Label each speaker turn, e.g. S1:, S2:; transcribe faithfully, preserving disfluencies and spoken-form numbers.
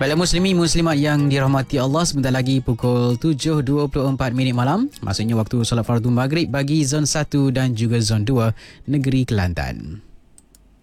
S1: Baiklah muslimin muslimat yang dirahmati Allah, sebentar lagi pukul tujuh dua puluh empat minit malam. Maksudnya waktu solat fardu maghrib bagi zon satu dan juga zon dua Negeri Kelantan.